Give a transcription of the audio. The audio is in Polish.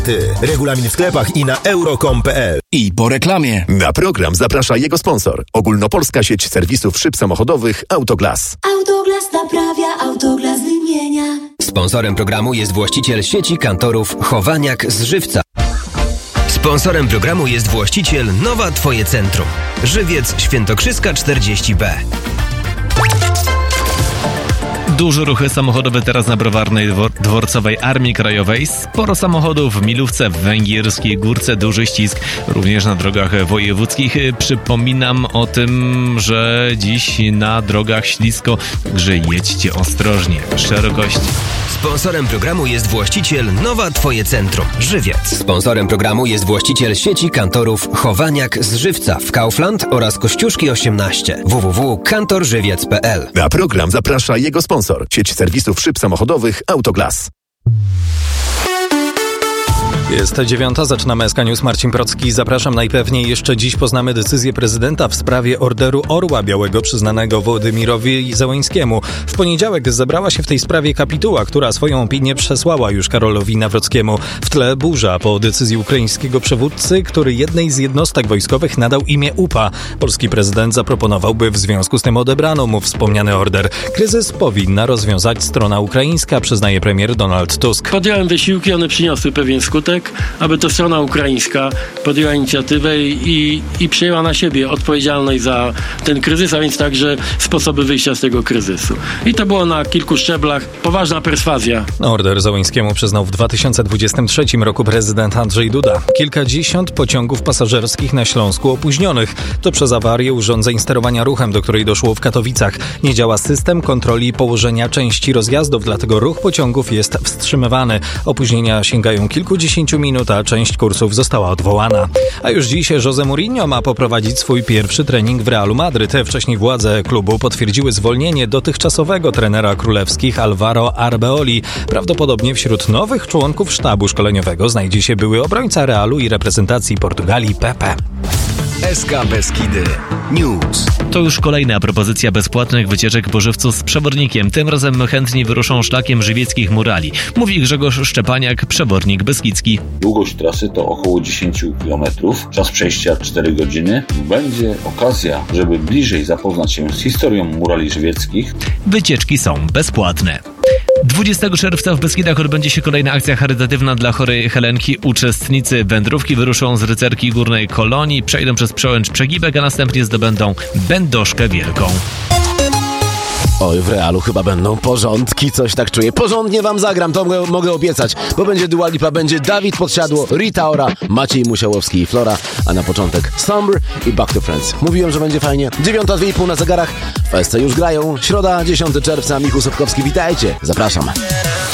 Regulamin w sklepach i na euro.com.pl. I po reklamie. Na program zaprasza jego sponsor. Ogólnopolska sieć serwisów szyb samochodowych Autoglas. Autoglas naprawia, Autoglas wymienia. Sponsorem programu jest właściciel sieci kantorów Chowaniak z Żywca. Sponsorem programu jest właściciel Nowa Twoje Centrum. Żywiec Świętokrzyska 40B. Duże ruchy samochodowe teraz na Browarnej Dworcowej Armii Krajowej. Sporo samochodów w Milówce, w Węgierskiej Górce, duży ścisk również na drogach wojewódzkich. Przypominam o tym, że dziś na drogach ślisko, także jedźcie ostrożnie. Szerokość. Sponsorem programu jest właściciel Nowa Twoje Centrum. Żywiec. Sponsorem programu jest właściciel sieci kantorów Chowaniak z Żywca w Kaufland oraz Kościuszki 18. www.kantorżywiec.pl. Na program zaprasza jego sponsor. Sieć serwisów szyb samochodowych Autoglas. Jest 9:00, zaczynamy SK News. Marcin Procki, zapraszam. Najpewniej jeszcze dziś poznamy decyzję prezydenta w sprawie orderu Orła Białego przyznanego Wołodymyrowi Zełańskiemu. W poniedziałek zebrała się w tej sprawie kapituła, która swoją opinię przesłała już Karolowi Nawrockiemu. W tle burza po decyzji ukraińskiego przywódcy, który jednej z jednostek wojskowych nadał imię UPA. Polski prezydent zaproponował, by w związku z tym odebrano mu wspomniany order. Kryzys powinna rozwiązać strona ukraińska, przyznaje premier Donald Tusk. Podjąłem wysiłki, one przyniosły pewien skutek, aby to strona ukraińska podjęła inicjatywę i przyjęła na siebie odpowiedzialność za ten kryzys, a więc także sposoby wyjścia z tego kryzysu. I to było na kilku szczeblach. Poważna perswazja. Order Zełańskiemu przyznał w 2023 roku prezydent Andrzej Duda. Kilkadziesiąt pociągów pasażerskich na Śląsku opóźnionych. To przez awarię urządzeń sterowania ruchem, do której doszło w Katowicach. Nie działa system kontroli położenia części rozjazdów, dlatego ruch pociągów jest wstrzymywany. Opóźnienia sięgają kilkudziesięciu minut, a część kursów została odwołana. A już dziś José Mourinho ma poprowadzić swój pierwszy trening w Realu Madryt. Wcześniej władze klubu potwierdziły zwolnienie dotychczasowego trenera królewskich Alvaro Arbeoli. Prawdopodobnie wśród nowych członków sztabu szkoleniowego znajdzie się były obrońca Realu i reprezentacji Portugalii Pepe. SK Beskidy News. To już kolejna propozycja bezpłatnych wycieczek po Żywcu z przewodnikiem. Tym razem chętni wyruszą szlakiem żywieckich murali. Mówi Grzegorz Szczepaniak, przewodnik beskidzki. Długość trasy to około 10 km. Czas przejścia 4 godziny. Będzie okazja, żeby bliżej zapoznać się z historią murali żywieckich. Wycieczki są bezpłatne. 20 czerwca w Beskidach odbędzie się kolejna akcja charytatywna dla chorej Helenki. Uczestnicy wędrówki wyruszą z Rycerki Górnej Kolonii, przejdą przez Przełęcz Przegibek, a następnie zdobędą Będoszkę Wielką. Oj, w Realu chyba będą porządki, coś tak czuję. Porządnie wam zagram, to mogę obiecać, bo będzie Dua Lipa, będzie Dawid Podsiadło, Rita Ora, Maciej Musiałowski i Flora, a na początek Summer i Back to Friends. Mówiłem, że będzie fajnie. 9:02 na zegarach, w SC już grają. Środa, 10 czerwca, Michał Sobkowski, witajcie, zapraszam.